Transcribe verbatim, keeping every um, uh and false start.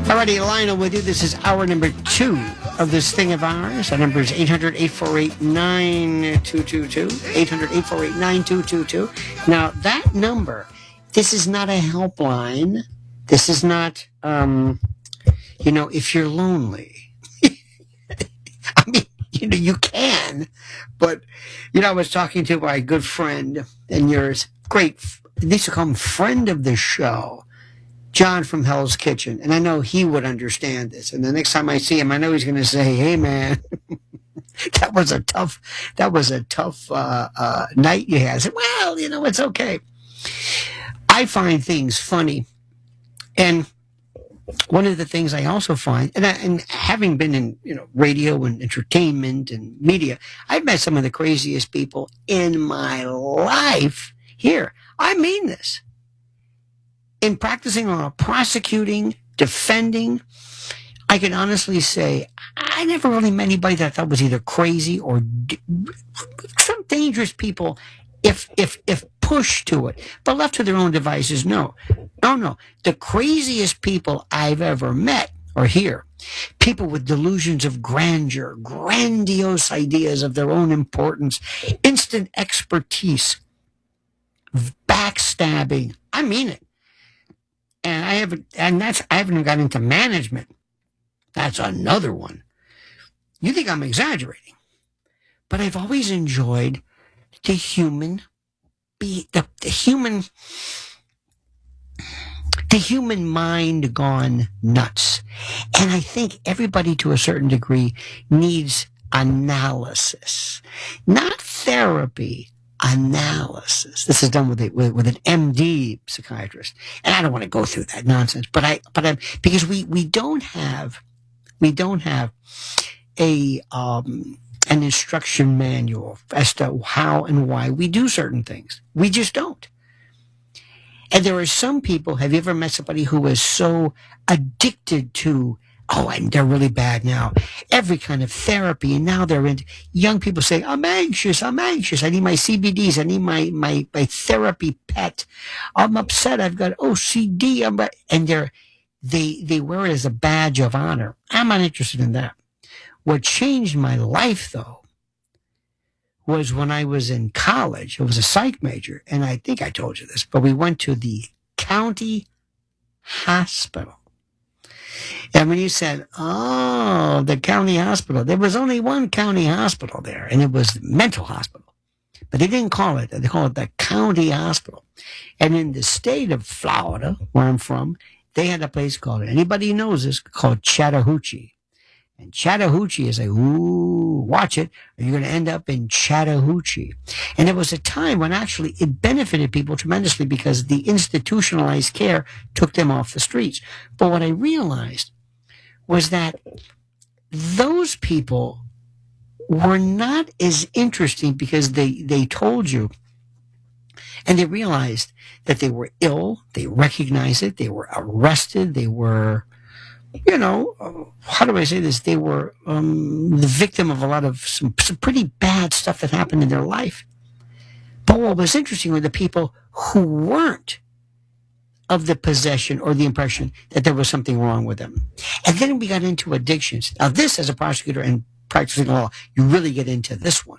Alrighty, Lionel with you. This is hour number two of this thing of ours. Our number is eight hundred, eight four eight, nine two two two. eight hundred, eight four eight, nine two two two. Now, that number, this is not a helpline. This is not, um, you know, if you're lonely. I mean, you know, you can. But, you know, I was talking to my good friend and yours, great, they used to call him friend of the show, John from Hell's Kitchen. And I know he would understand this. And the next time I see him, I know he's going to say, hey, man, that was a tough, that was a tough uh, uh, night you had. I said, well, you know, it's okay. I find things funny. And one of the things I also find, and, I, and having been in, you know, radio and entertainment and media, I've met some of the craziest people in my life here. I mean this. In practicing law, prosecuting, defending, I can honestly say I never really met anybody that I thought was either crazy or d- some dangerous people if if if pushed to it. But left to their own devices, no. No, no. The craziest people I've ever met are here. People with delusions of grandeur, grandiose ideas of their own importance, instant expertise, backstabbing. I mean it. And I haven't, and that's, I haven't got into management. That's another one. You think I'm exaggerating, but I've always enjoyed the human, be the, the human, the human mind gone nuts. And I think everybody to a certain degree needs analysis, not therapy. Analysis. This is done with, a, with with an M D psychiatrist, and I don't want to go through that nonsense. But I, but I, because we we don't have, we don't have a um an instruction manual as to how and why we do certain things. We just don't. And there are some people. Have you ever met somebody who is so addicted to? Oh, and they're really bad now. Every kind of therapy, and now they're into young people say, I'm anxious, I'm anxious. I need my C B Ds. I need my, my, my therapy pet. I'm upset. I've got O C D. I'm, and they're, they, they wear it as a badge of honor. I'm not interested in that. What changed my life, though, was when I was in college. I was a psych major, and I think I told you this, but we went to the county hospital. And when you said, oh, the county hospital, there was only one county hospital there, and it was the mental hospital. But they didn't call it, they call it the county hospital. And in the state of Florida, where I'm from, they had a place called, anybody who knows this, called Chattahoochee. And Chattahoochee is like, ooh, watch it, or you're going to end up in Chattahoochee. And it was a time when actually it benefited people tremendously because the institutionalized care took them off the streets. But what I realized was that those people were not as interesting because they, they told you, and they realized that they were ill, they recognized it, they were arrested, they were, you know, uh, how do I say this? They were um, the victim of a lot of some, some pretty bad stuff that happened in their life. But what was interesting were the people who weren't of the possession or the impression that there was something wrong with them. And then we got into addictions. Now, this, as a prosecutor and practicing law, you really get into this one.